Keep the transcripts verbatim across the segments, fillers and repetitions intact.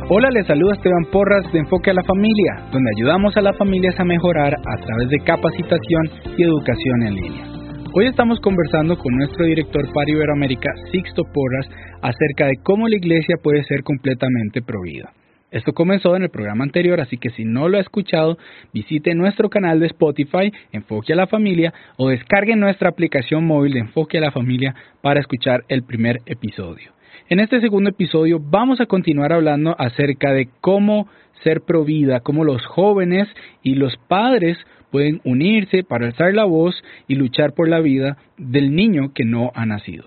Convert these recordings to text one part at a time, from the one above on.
Hola, les saluda Esteban Porras de Enfoque a la Familia, donde ayudamos a las familias a mejorar a través de capacitación y educación en línea. Hoy estamos conversando con nuestro director para Iberoamérica, Sixto Porras, acerca de cómo la iglesia puede ser completamente provida. Esto comenzó en el programa anterior, así que si no lo ha escuchado, visite nuestro canal de Spotify, Enfoque a la Familia, o descargue nuestra aplicación móvil de Enfoque a la Familia para escuchar el primer episodio. En este segundo episodio vamos a continuar hablando acerca de cómo ser provida, cómo los jóvenes y los padres pueden unirse para alzar la voz y luchar por la vida del niño que no ha nacido.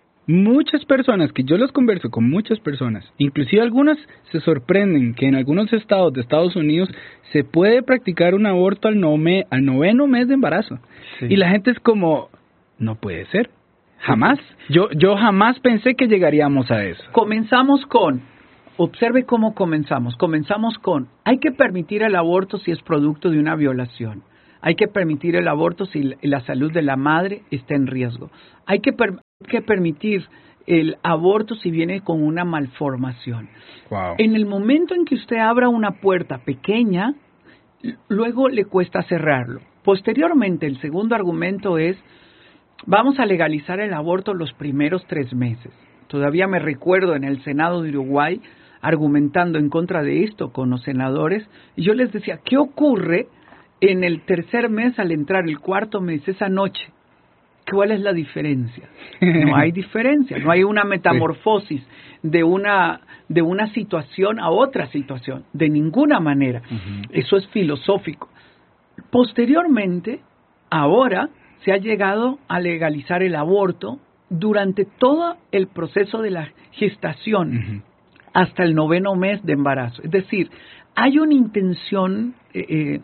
Muchas personas, que yo los converso con muchas personas, inclusive algunas se sorprenden que en algunos estados de Estados Unidos se puede practicar un aborto al, nove, al noveno mes de embarazo. Sí. Y la gente es como, no puede ser. Jamás. Yo, yo jamás pensé que llegaríamos a eso. Comenzamos con, observe cómo comenzamos. Comenzamos con, hay que permitir el aborto si es producto de una violación. Hay que permitir el aborto si la salud de la madre está en riesgo. Hay que, per, que permitir el aborto si viene con una malformación. Wow. En el momento en que usted abra una puerta pequeña, luego le cuesta cerrarlo. Posteriormente, el segundo argumento es, vamos a legalizar el aborto los primeros tres meses. Todavía me recuerdo en el Senado de Uruguay argumentando en contra de esto con los senadores. Y yo les decía, ¿qué ocurre en el tercer mes al entrar el cuarto mes, esa noche? ¿Cuál es la diferencia? No hay diferencia, no hay una metamorfosis de una, de una situación a otra situación, de ninguna manera. Uh-huh. Eso es filosófico. Posteriormente, ahora se ha llegado a legalizar el aborto durante todo el proceso de la gestación, uh-huh, hasta el noveno mes de embarazo. Es decir, hay una intención eh, eh,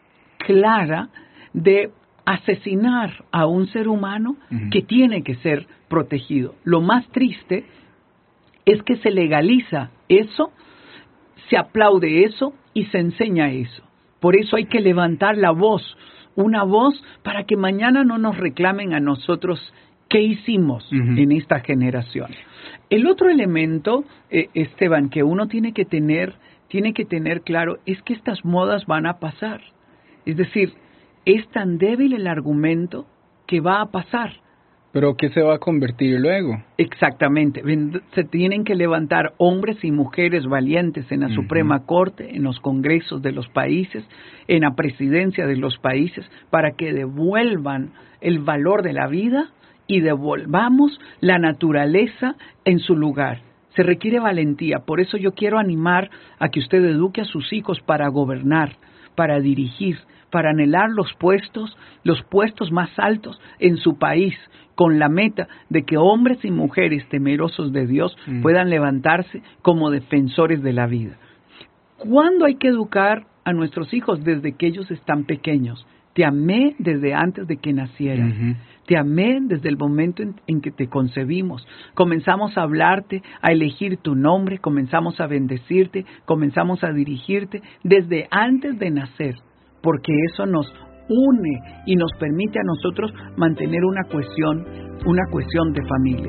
clara de asesinar a un ser humano, uh-huh, que tiene que ser protegido. Lo más triste es que se legaliza eso, se aplaude eso y se enseña eso. Por eso hay que levantar la voz, una voz para que mañana no nos reclamen a nosotros qué hicimos, uh-huh, en esta generación. El otro elemento, eh, Esteban, que uno tiene que tener, tiene que tener claro es que estas modas van a pasar. Es decir, es tan débil el argumento que va a pasar. ¿Pero qué se va a convertir luego? Exactamente. Se tienen que levantar hombres y mujeres valientes en la, uh-huh, Suprema Corte, en los congresos de los países, en la presidencia de los países, para que devuelvan el valor de la vida y devolvamos la naturaleza en su lugar. Se requiere valentía. Por eso yo quiero animar a que usted eduque a sus hijos para gobernar, para dirigir, para anhelar los puestos, los puestos más altos en su país, con la meta de que hombres y mujeres temerosos de Dios mm. puedan levantarse como defensores de la vida. ¿Cuándo hay que educar a nuestros hijos? Desde que ellos están pequeños. Te amé desde antes de que nacieras. Uh-huh. Te amé desde el momento en, en que te concebimos. Comenzamos a hablarte, a elegir tu nombre, comenzamos a bendecirte, comenzamos a dirigirte desde antes de nacer, porque eso nos une y nos permite a nosotros mantener una cohesión, una cohesión de familia.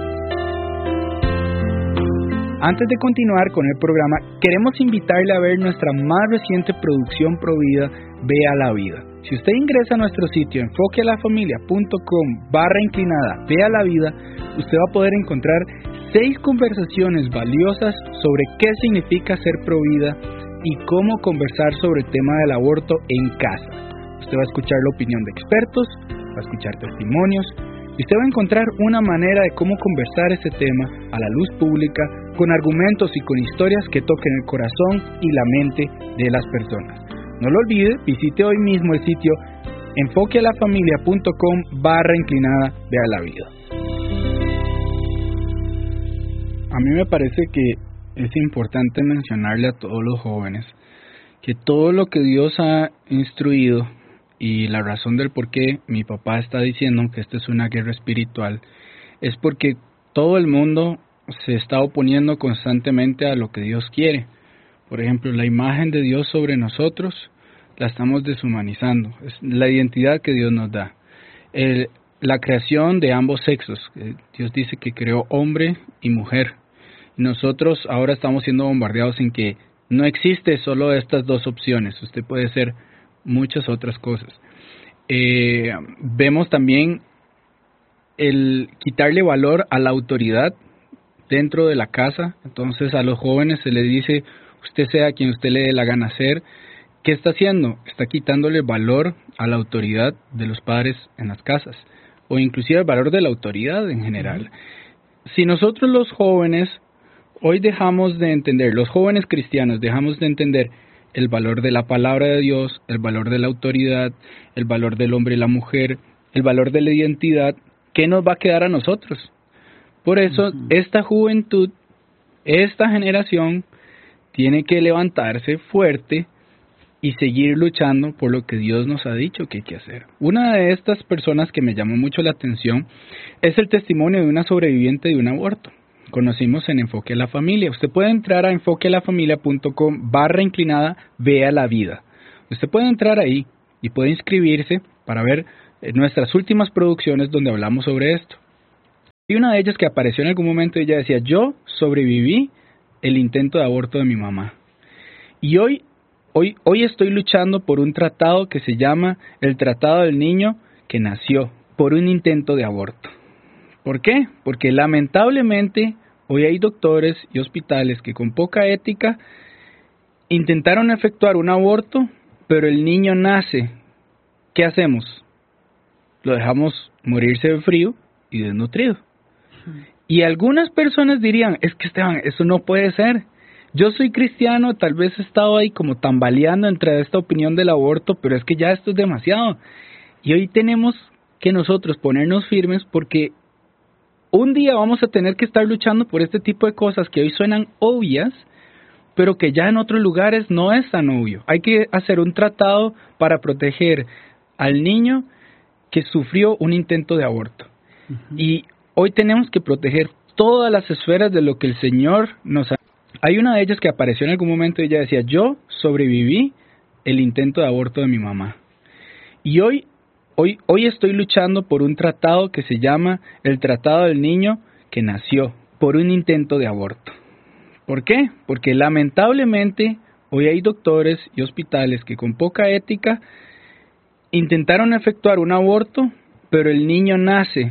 Antes de continuar con el programa, queremos invitarle a ver nuestra más reciente producción provida, Vea la Vida. Si usted ingresa a nuestro sitio enfoquealafamilia.com barra inclinada Vea la Vida, usted va a poder encontrar seis conversaciones valiosas sobre qué significa ser provida y cómo conversar sobre el tema del aborto en casa. Usted va a escuchar la opinión de expertos, va a escuchar testimonios, y usted va a encontrar una manera de cómo conversar este tema a la luz pública, con argumentos y con historias que toquen el corazón y la mente de las personas. No lo olvide, visite hoy mismo el sitio enfoquealafamilia.com barra inclinada Vea la Vida. A mí me parece que es importante mencionarle a todos los jóvenes que todo lo que Dios ha instruido y la razón del por qué mi papá está diciendo que esta es una guerra espiritual es porque todo el mundo se está oponiendo constantemente a lo que Dios quiere. Por ejemplo, la imagen de Dios sobre nosotros la estamos deshumanizando. Es la identidad que Dios nos da. El, la creación de ambos sexos. Dios dice que creó hombre y mujer. nosotros ahora estamos siendo bombardeados en que no existe solo estas dos opciones, usted puede ser muchas otras cosas. Eh, vemos también el quitarle valor a la autoridad dentro de la casa. Entonces a los jóvenes se les dice, usted sea quien usted le dé la gana ser. ¿Qué está haciendo? Está quitándole valor a la autoridad de los padres en las casas, o inclusive el valor de la autoridad en general. Si nosotros los jóvenes hoy dejamos de entender, los jóvenes cristianos dejamos de entender el valor de la palabra de Dios, el valor de la autoridad, el valor del hombre y la mujer, el valor de la identidad, ¿qué nos va a quedar a nosotros? Por eso, uh-huh. esta juventud, esta generación, tiene que levantarse fuerte y seguir luchando por lo que Dios nos ha dicho que hay que hacer. Una de estas personas que me llamó mucho la atención es el testimonio de una sobreviviente de un aborto. Conocimos en Enfoque a la Familia. Usted puede entrar a enfoque a la familia punto com barra inclinada, vea la vida. Usted puede entrar ahí y puede inscribirse para ver nuestras últimas producciones donde hablamos sobre esto. Y una de ellas que apareció en algún momento, ella decía, yo sobreviví el intento de aborto de mi mamá. Y hoy, hoy, hoy estoy luchando por un tratado que se llama el Tratado del Niño que nació por un intento de aborto. ¿Por qué? Porque lamentablemente hoy hay doctores y hospitales que con poca ética intentaron efectuar un aborto, pero el niño nace. ¿Qué hacemos? Lo dejamos morirse de frío y desnutrido. Y algunas personas dirían, es que Esteban, eso no puede ser. Yo soy cristiano, tal vez he estado ahí como tambaleando entre esta opinión del aborto, pero es que ya esto es demasiado. Y hoy tenemos que nosotros ponernos firmes porque un día vamos a tener que estar luchando por este tipo de cosas que hoy suenan obvias, pero que ya en otros lugares no es tan obvio. Hay que hacer un tratado para proteger al niño que sufrió un intento de aborto. Uh-huh. Y hoy tenemos que proteger todas las esferas de lo que el Señor nos ha... Hay una de ellas que apareció en algún momento y ella decía, yo sobreviví el intento de aborto de mi mamá. Y hoy, hoy, hoy estoy luchando por un tratado que se llama el Tratado del Niño que nació por un intento de aborto. ¿Por qué? Porque lamentablemente hoy hay doctores y hospitales que con poca ética intentaron efectuar un aborto, pero el niño nace